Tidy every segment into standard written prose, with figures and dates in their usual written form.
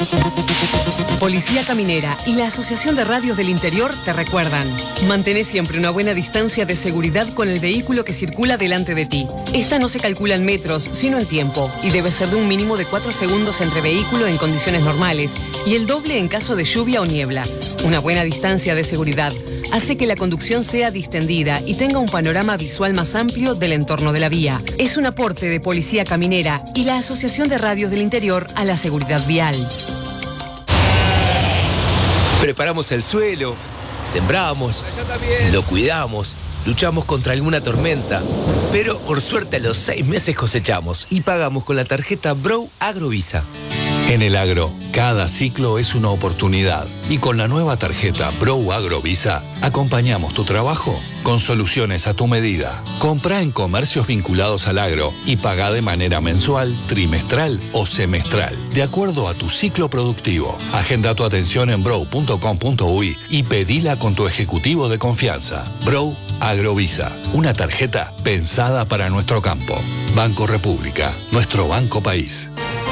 Policía Caminera y la Asociación de Radios del Interior te recuerdan: mantén siempre una buena distancia de seguridad con el vehículo que circula delante de ti. Esta no se calcula en metros, sino en tiempo, y debe ser de un mínimo de 4 segundos entre vehículo en condiciones normales y el doble en caso de lluvia o niebla. Una buena distancia de seguridad hace que la conducción sea distendida y tenga un panorama visual más amplio del entorno de la vía. Es un aporte de Policía Caminera y la Asociación de Radios del Interior a la seguridad vial. Preparamos el suelo, sembramos, lo cuidamos, luchamos contra alguna tormenta, pero por suerte a los 6 meses cosechamos y pagamos con la tarjeta Brow Agrovisa. En el agro, cada ciclo es una oportunidad y con la nueva tarjeta Brow Agrovisa acompañamos tu trabajo con soluciones a tu medida. Comprá en comercios vinculados al agro y pagá de manera mensual, trimestral o semestral, de acuerdo a tu ciclo productivo. Agenda tu atención en brow.com.uy y pedila con tu ejecutivo de confianza. Brow Agrovisa, una tarjeta pensada para nuestro campo. Banco República, nuestro banco país.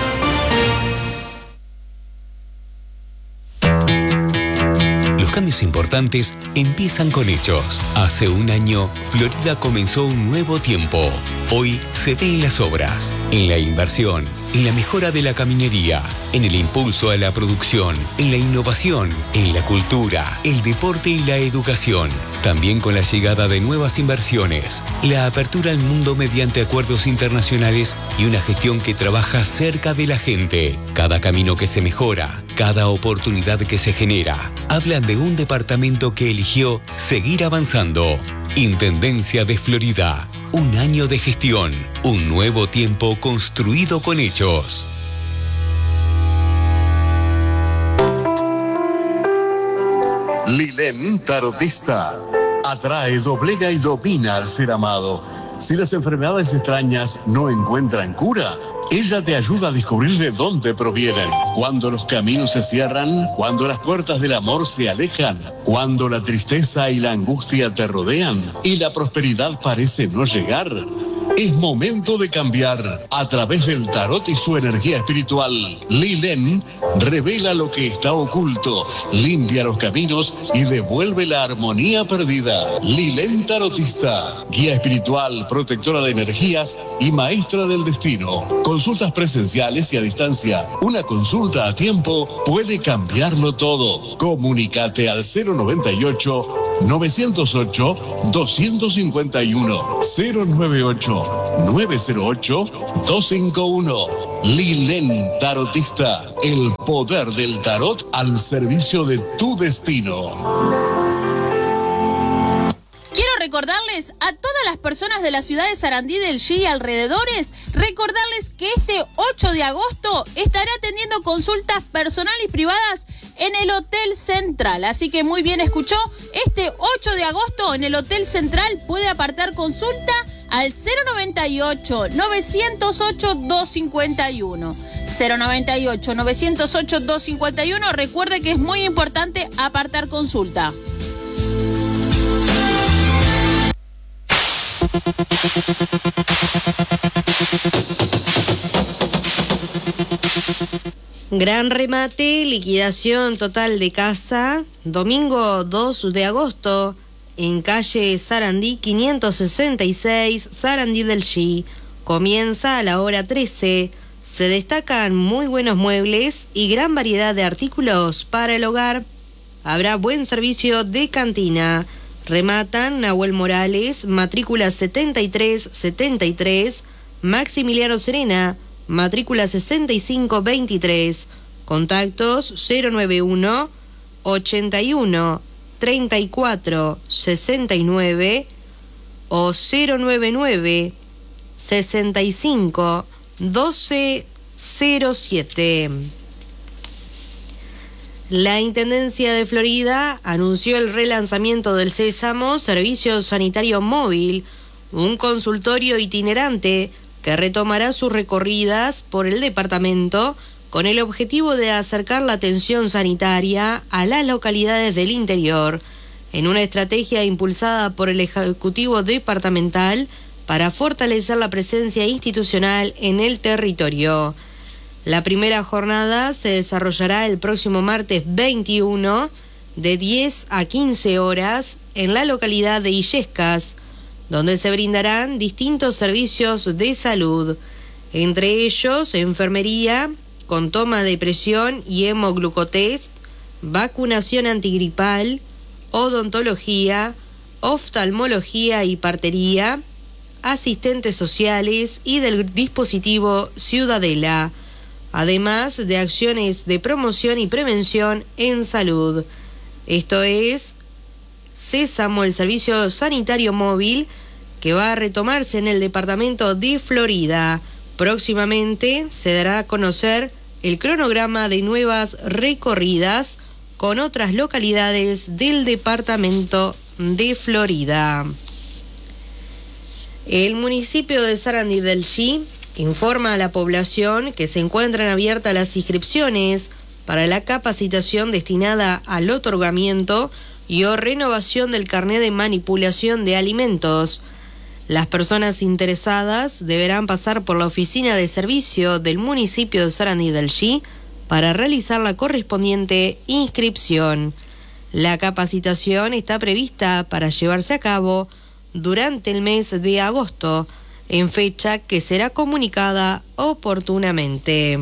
Los cambios importantes empiezan con hechos. Hace un año, Florida comenzó un nuevo tiempo. Hoy se ve en las obras, en la inversión, en la mejora de la caminería, en el impulso a la producción, en la innovación, en la cultura, el deporte y la educación. También con la llegada de nuevas inversiones, la apertura al mundo mediante acuerdos internacionales y una gestión que trabaja cerca de la gente. Cada camino que se mejora, cada oportunidad que se genera, hablan de un departamento que eligió seguir avanzando. Intendencia de Florida. Un año de gestión. Un nuevo tiempo construido con hechos. Lilén Tarotista. Atrae, doblega y domina al ser amado. Si las enfermedades extrañas no encuentran cura, ella te ayuda a descubrir de dónde provienen. Cuando los caminos se cierran, cuando las puertas del amor se alejan, cuando la tristeza y la angustia te rodean y la prosperidad parece no llegar, es momento de cambiar. A través del tarot y su energía espiritual, Lilén revela lo que está oculto, limpia los caminos y devuelve la armonía perdida. Lilén Tarotista, guía espiritual, protectora de energías y maestra del destino. Consultas presenciales y a distancia. Una consulta a tiempo puede cambiarlo todo. Comunícate al 098-908-251. 098-908-251. Lilén Tarotista, el poder del tarot al servicio de tu destino. Quiero recordarles a todas las personas de la ciudad de Sarandí, del G y alrededores, recordarles que este 8 de agosto estaré atendiendo consultas personales y privadas en el Hotel Central. Así que muy bien escuchó, este 8 de agosto en el Hotel Central puede apartar consulta al 098-908-251. 098-908-251. Recuerde que es muy importante apartar consulta. Gran remate, liquidación total de casa, domingo 2 de agosto, en calle Sarandí 566, Sarandí del G. Comienza a la hora 13. Se destacan muy buenos muebles y gran variedad de artículos para el hogar. Habrá buen servicio de cantina. Rematan Nahuel Morales, matrícula 7373, Maximiliano Serena, matrícula 6523. Contactos 091 81 34 69 o 099 65 12 07. La Intendencia de Florida anunció el relanzamiento del Sésamo, servicio sanitario móvil, un consultorio itinerante que retomará sus recorridas por el departamento con el objetivo de acercar la atención sanitaria a las localidades del interior, en una estrategia impulsada por el Ejecutivo Departamental para fortalecer la presencia institucional en el territorio. La primera jornada se desarrollará el próximo martes 21 de 10 a 15 horas en la localidad de Illescas, donde se brindarán distintos servicios de salud, entre ellos enfermería, con toma de presión y hemoglucotest, vacunación antigripal, odontología, oftalmología y partería, asistentes sociales y del dispositivo Ciudadela, además de acciones de promoción y prevención en salud. Esto es Sésamo, el servicio sanitario móvil que va a retomarse en el departamento de Florida. Próximamente se dará a conocer el cronograma de nuevas recorridas con otras localidades del departamento de Florida. El municipio de Sarandí del Chi informa a la población que se encuentran abiertas las inscripciones para la capacitación destinada al otorgamiento y o renovación del carnet de manipulación de alimentos. Las personas interesadas deberán pasar por la oficina de servicio del municipio de Sarandí del Chi para realizar la correspondiente inscripción. La capacitación está prevista para llevarse a cabo durante el mes de agosto, en fecha que será comunicada oportunamente.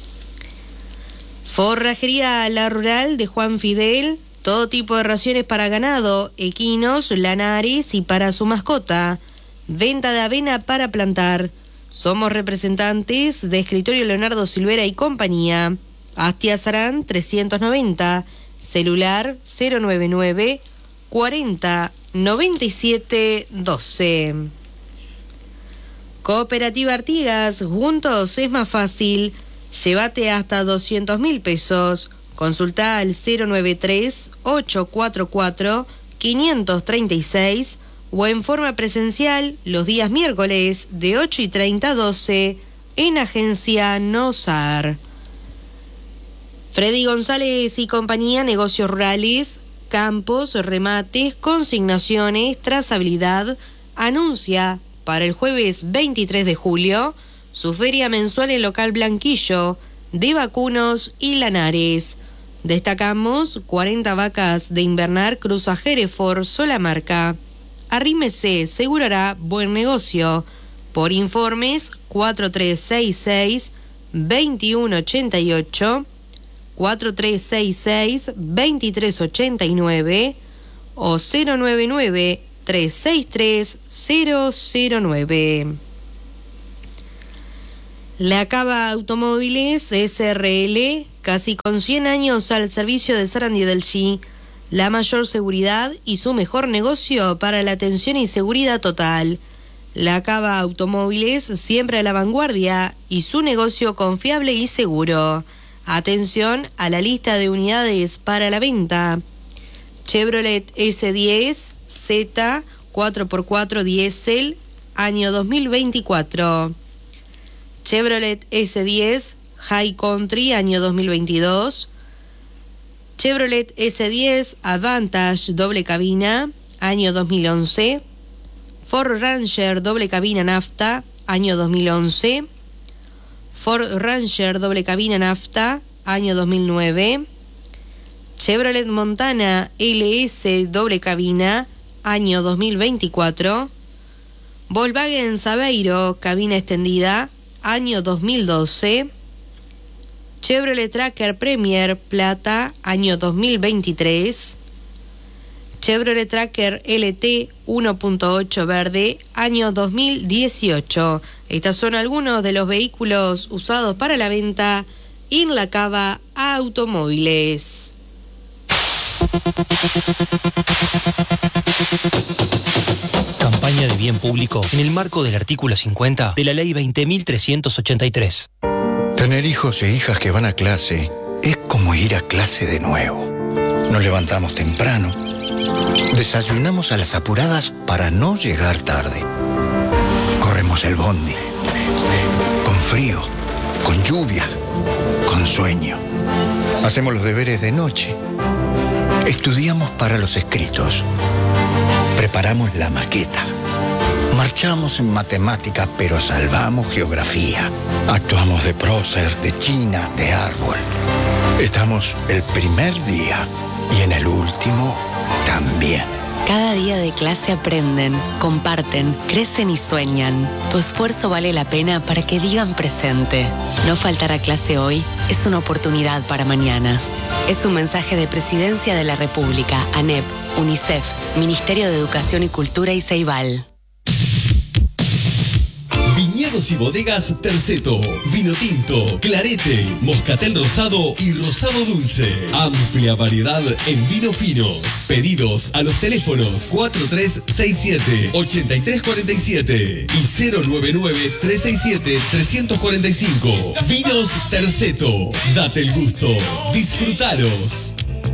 Forrajería La Rural de Juan Fidel, todo tipo de raciones para ganado, equinos, lanares y para su mascota. Venta de avena para plantar. Somos representantes de Escritorio Leonardo Silvera y compañía. Astia Sarán 390, celular 099 40 97 12. Cooperativa Artigas, juntos es más fácil. Llévate hasta 200.000 pesos. Consulta al 093-844-536 o en forma presencial los días miércoles de 8:30 a 12 en Agencia Nosar. Freddy González y compañía, negocios rurales, campos, remates, consignaciones, trazabilidad, anuncia para el jueves 23 de julio su feria mensual en local Blanquillo de vacunos y lanares. Destacamos 40 vacas de invernar Cruza Hereford, sola marca. Arrímese, asegurará buen negocio. Por informes 4366-2188, 4366-2389 o 099-363-009. La Cava Automóviles SRL, casi con 100 años al servicio de Sarandí del Chi, la mayor seguridad y su mejor negocio para la atención y seguridad total. La Cava Automóviles, siempre a la vanguardia y su negocio confiable y seguro. Atención a la lista de unidades para la venta. Chevrolet S10 Z 4x4 diésel, año 2024. Chevrolet S10 High Country, año 2022. Chevrolet S10 Advantage doble cabina, año 2011. Ford Ranger doble cabina nafta, año 2011. Ford Ranger doble cabina nafta, año 2009. Chevrolet Montana LS doble cabina, año 2024. Volkswagen Saveiro cabina extendida, año 2012. Chevrolet Tracker Premier Plata, año 2023. Chevrolet Tracker LT 1.8 verde, año 2018. Estos son algunos de los vehículos usados para la venta en la Cava Automóviles. Campaña de bien público en el marco del artículo 50 de la Ley 20.383. Tener hijos e hijas que van a clase es como ir a clase de nuevo. Nos levantamos temprano, desayunamos a las apuradas para no llegar tarde. Corremos el bondi, con frío, con lluvia, con sueño. Hacemos los deberes de noche. Estudiamos para los escritos. Preparamos la maqueta. Marchamos en matemática, pero salvamos geografía. Actuamos de prócer, de china, de árbol. Estamos el primer día y en el último también. Cada día de clase aprenden, comparten, crecen y sueñan. Tu esfuerzo vale la pena para que digan presente. No faltar a clase hoy es una oportunidad para mañana. Es un mensaje de Presidencia de la República, ANEP, UNICEF, Ministerio de Educación y Cultura y Ceibal. Viñedos y bodegas Terceto, vino tinto, clarete, moscatel rosado y rosado dulce. Amplia variedad en vinos finos. Pedidos a los teléfonos 4367-8347 y 099-367-345. Vinos Terceto, date el gusto, disfrutalos.